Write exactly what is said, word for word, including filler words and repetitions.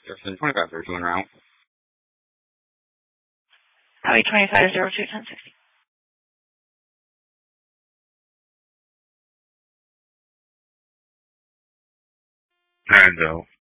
Jefferson twenty-five thirty-two en route. Highway twenty-five zero two ten sixty. And go.